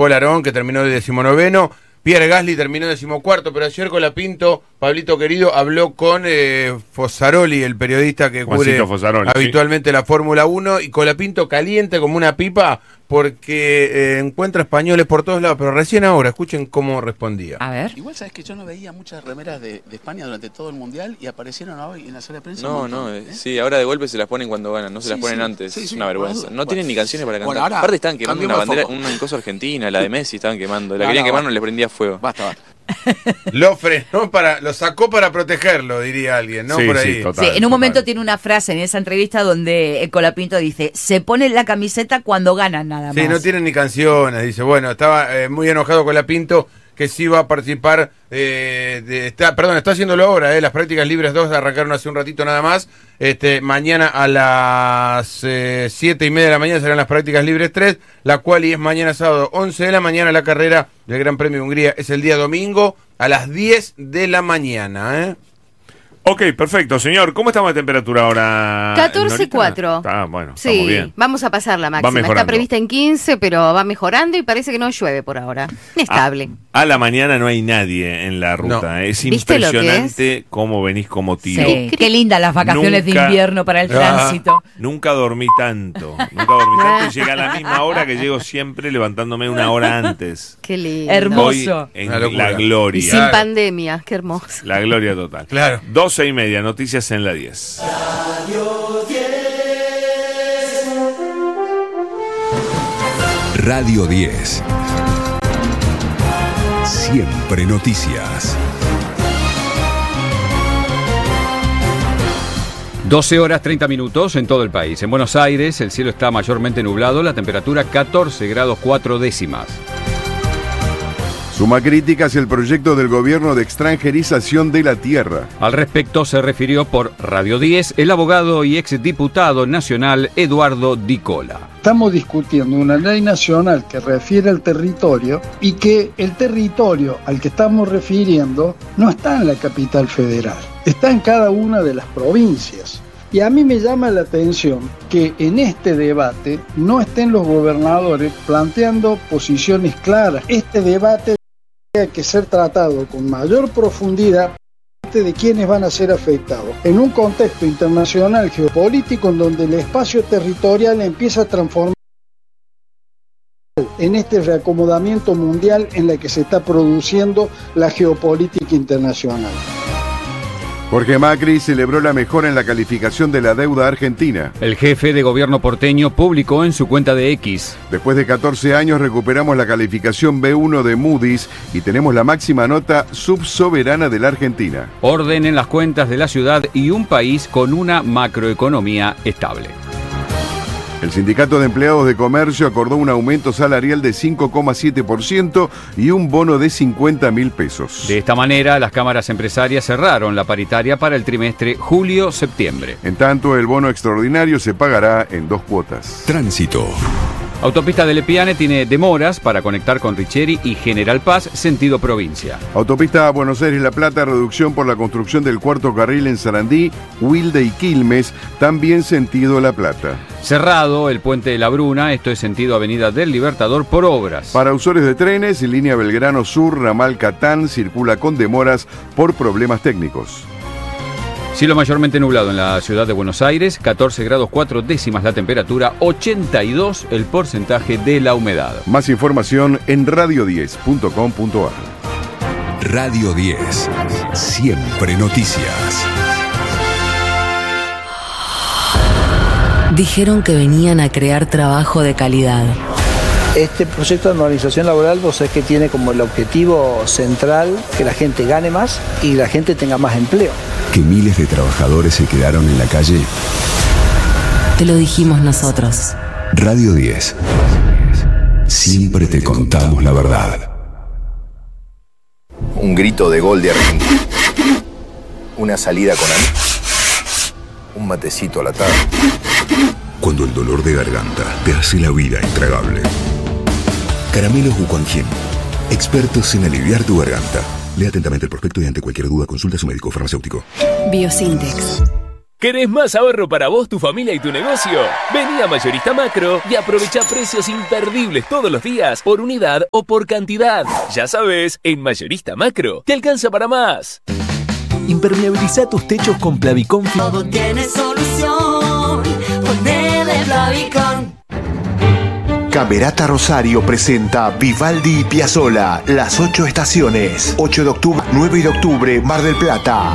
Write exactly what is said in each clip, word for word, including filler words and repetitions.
Paul Arón, que terminó de decimonoveno. Pierre Gasly terminó decimocuarto, pero ayer Colapinto, Pablito querido, habló con eh, Fossaroli, el periodista que cubre Fossaroli, habitualmente ¿sí? la Fórmula uno, y Colapinto caliente como una pipa porque eh, encuentra españoles por todos lados, pero recién ahora, escuchen cómo respondía. A ver. Igual sabes que yo no veía muchas remeras de, de España durante todo el Mundial y aparecieron hoy en la sala de prensa. No, no, ¿eh? Sí, ahora de golpe se las ponen cuando ganan, no se sí, las ponen sí, antes, sí, es sí, una vergüenza. No bueno, tienen ni canciones para cantar. Bueno, aparte estaban quemando una bandera, una cosa argentina, la de Messi estaban quemando, la no, querían no, quemar, no les prendía fuego. Basta, basta. Lo frenó para, lo sacó para protegerlo, diría alguien, ¿no? Sí, por ahí. Sí, total, sí, en un total. momento tiene una frase en esa entrevista donde el Colapinto dice, se pone la camiseta cuando ganan nada más. Sí, no tienen ni canciones, dice, bueno, estaba eh, muy enojado Colapinto que sí va a participar, eh, de, está, perdón, está haciéndolo ahora, eh, las prácticas libres dos arrancaron hace un ratito nada más, este, mañana a las eh, siete y media de la mañana serán las prácticas libres tres, la quali es mañana sábado once de la mañana, la carrera del Gran Premio de Hungría es el día domingo a las diez de la mañana, ¿eh? Ok, perfecto, señor. ¿Cómo estamos de temperatura ahora? catorce cuatro. Ah, bueno, sí, estamos bien. Vamos a pasar la máxima. Está prevista en quince, pero va mejorando y parece que no llueve por ahora. Estable. A, a la mañana no hay nadie en la ruta. No. Es impresionante es? cómo venís como tiro. Sí, qué lindas las vacaciones nunca, de invierno para el tránsito. Ah, nunca dormí tanto. Nunca dormí tanto y llega a la misma hora que llego siempre levantándome una hora antes. Qué lindo. Hermoso. Voy en la gloria. Y sin claro. pandemia. Qué hermoso. La gloria total. Claro. Dos y media, noticias en la diez. Radio diez. Radio diez. Siempre noticias. doce horas treinta minutos en todo el país. En Buenos Aires el cielo está mayormente nublado, la temperatura catorce grados cuatro décimas. Suma crítica hacia el proyecto del gobierno de extranjerización de la tierra. Al respecto se refirió por Radio diez el abogado y exdiputado nacional Eduardo Di Cola. Estamos discutiendo una ley nacional que refiere al territorio y que el territorio al que estamos refiriendo no está en la capital federal, está en cada una de las provincias. Y a mí me llama la atención que en este debate no estén los gobernadores planteando posiciones claras. Este debate tiene que ser tratado con mayor profundidad de quiénes van a ser afectados, en un contexto internacional geopolítico en donde el espacio territorial empieza a transformar en este reacomodamiento mundial en la que se está produciendo la geopolítica internacional. Jorge Macri celebró la mejora en la calificación de la deuda argentina. El jefe de gobierno porteño publicó en su cuenta de X. Después de catorce años recuperamos la calificación B uno de Moody's y tenemos la máxima nota subsoberana de la Argentina. Orden en las cuentas de la ciudad y un país con una macroeconomía estable. El Sindicato de Empleados de Comercio acordó un aumento salarial de cinco coma siete por ciento y un bono de cincuenta mil pesos. De esta manera, las cámaras empresarias cerraron la paritaria para el trimestre julio-septiembre. En tanto, el bono extraordinario se pagará en dos cuotas. Tránsito. Autopista de Lepiane tiene demoras para conectar con Richeri y General Paz, sentido provincia. Autopista Buenos Aires-La Plata, reducción por la construcción del cuarto carril en Sarandí, Wilde y Quilmes, también sentido La Plata. Cerrado el puente de la Bruna, esto es sentido Avenida del Libertador por obras. Para usuarios de trenes, en línea Belgrano Sur, ramal Catán, circula con demoras por problemas técnicos. Cielo mayormente nublado en la ciudad de Buenos Aires, catorce grados cuatro décimas la temperatura, ochenta y dos el porcentaje de la humedad. Más información en radio diez punto com punto a r. Radio diez, siempre noticias. Dijeron que venían a crear trabajo de calidad. Este proyecto de normalización laboral, vos sabés que tiene como el objetivo central que la gente gane más y la gente tenga más empleo. Que miles de trabajadores se quedaron en la calle. Te lo dijimos nosotros. Radio diez. Siempre te contamos la verdad. Un grito de gol de Argentina. Una salida con amigos. Un matecito a la tarde. Cuando el dolor de garganta te hace la vida intragable. Caramelos Wuquanjin, expertos en aliviar tu garganta. Lea atentamente el prospecto y ante cualquier duda consulta a su médico farmacéutico. Biosintex. ¿Querés más ahorro para vos, tu familia y tu negocio? Vení a Mayorista Macro y aprovecha precios imperdibles todos los días, por unidad o por cantidad. Ya sabes, en Mayorista Macro te alcanza para más. Impermeabiliza tus techos con Plavicón. Todo tiene solución, ponele Plavicón. Camerata Rosario presenta Vivaldi y Piazzolla, Las Ocho Estaciones. ocho de octubre, nueve de octubre, Mar del Plata.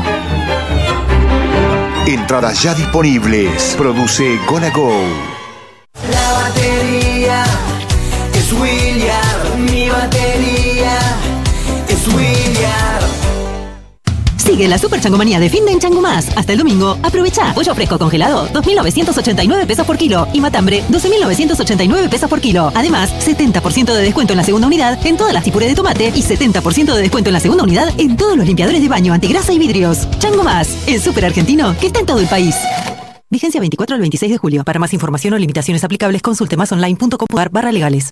Entradas ya disponibles. Produce Gonna Go. La batería es William. Mi batería es William. Sigue la super changomanía de fin de en Chango Más. Hasta el domingo, aprovecha. Pollo fresco congelado, dos mil novecientos ochenta y nueve pesos por kilo. Y matambre, doce mil novecientos ochenta y nueve pesos por kilo. Además, setenta por ciento de descuento en la segunda unidad en todas las tipures de tomate y setenta por ciento de descuento en la segunda unidad en todos los limpiadores de baño, antigrasa y vidrios. Chango Más, el super argentino que está en todo el país. Vigencia veinticuatro al veintiséis de julio. Para más información o limitaciones aplicables, consulte masonline punto com barra legales.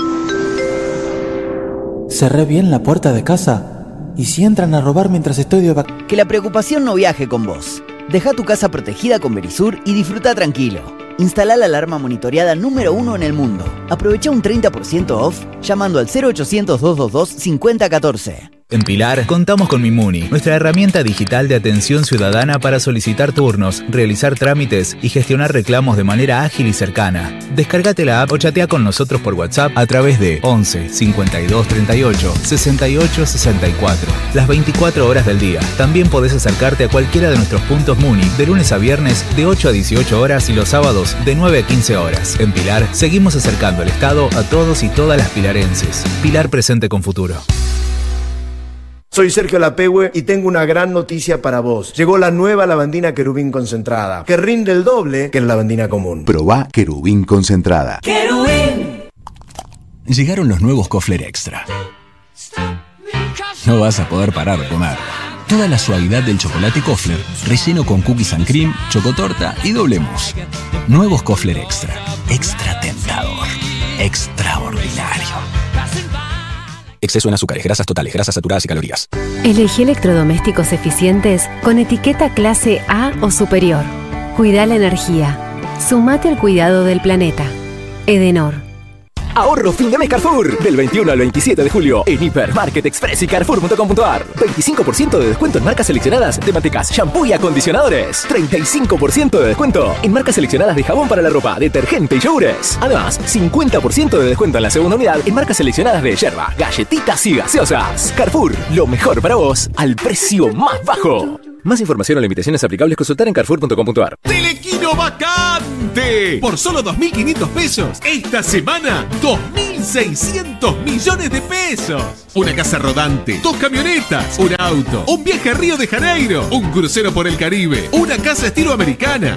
Cerré bien la puerta de casa. ¿Y si entran a robar mientras estoy de vacaciones? Que la preocupación no viaje con vos. Deja tu casa protegida con Verisur y disfruta tranquilo. Instala la alarma monitoreada número uno en el mundo. Aprovecha un treinta por ciento off llamando al cero ochocientos, doscientos veintidós, cincuenta catorce. En Pilar contamos con Mimuni, nuestra herramienta digital de atención ciudadana para solicitar turnos, realizar trámites y gestionar reclamos de manera ágil y cercana. Descárgate la app o chatea con nosotros por WhatsApp a través de once, cincuenta y dos, treinta y ocho, sesenta y ocho, sesenta y cuatro. Las veinticuatro horas del día. También podés acercarte a cualquiera de nuestros puntos Muni de lunes a viernes de ocho a dieciocho horas y los sábados de nueve a quince horas. En Pilar seguimos acercando el Estado a todos y todas las pilarenses. Pilar presente con futuro. Soy Sergio Lapehue y tengo una gran noticia para vos. Llegó la nueva lavandina Querubín concentrada, que rinde el doble que la lavandina común. Probá Querubín concentrada. ¡Querubín! Llegaron los nuevos Kofler Extra. No vas a poder parar de comer. Toda la suavidad del chocolate Kofler, relleno con cookies and cream, chocotorta y doble mousse. Nuevos Kofler Extra. Extra tentador. Extraordinario. Exceso en azúcares, grasas totales, grasas saturadas y calorías. Elegí electrodomésticos eficientes con etiqueta clase A o superior. Cuida la energía. Sumate al cuidado del planeta. Edenor. Ahorro fin de mes Carrefour. Del veintiuno al veintisiete de julio en Hipermarket Express y Carrefour punto com punto ar. veinticinco por ciento de descuento en marcas seleccionadas de mantecas, shampoo y acondicionadores. treinta y cinco por ciento de descuento en marcas seleccionadas de jabón para la ropa, detergente y yogures. Además, cincuenta por ciento de descuento en la segunda unidad en marcas seleccionadas de yerba, galletitas y gaseosas. Carrefour, lo mejor para vos al precio más bajo. Más información o limitaciones aplicables consultar en Carrefour punto com punto ar. Telequino vacante. Por solo dos mil quinientos pesos. Esta semana, dos mil seiscientos millones de pesos. Una casa rodante, dos camionetas, un auto, un viaje a Río de Janeiro, un crucero por el Caribe, una casa estilo americana,